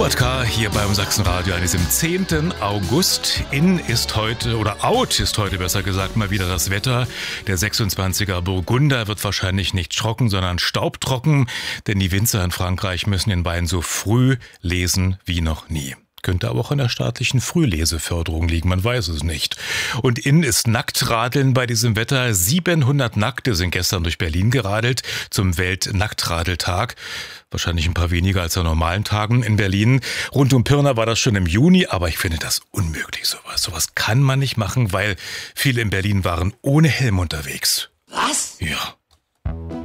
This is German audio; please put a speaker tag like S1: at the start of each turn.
S1: Hubert K. hier beim Sachsenradio an diesem 10. August. In ist heute, oder out ist heute besser gesagt, mal wieder das Wetter. Der 26er Burgunder wird wahrscheinlich nicht trocken, sondern staubtrocken, denn die Winzer in Frankreich müssen den Wein so früh lesen wie noch nie. Könnte aber auch an der staatlichen Frühleseförderung liegen, man weiß es nicht. Und in ist Nacktradeln bei diesem Wetter. 700 Nackte sind gestern durch Berlin geradelt zum Weltnacktradeltag. Wahrscheinlich ein paar weniger als an normalen Tagen in Berlin. Rund um Pirna war das schon im Juni, aber ich finde das unmöglich, sowas. Sowas kann man nicht machen, weil viele in Berlin waren ohne Helm unterwegs.
S2: Was?
S1: Ja.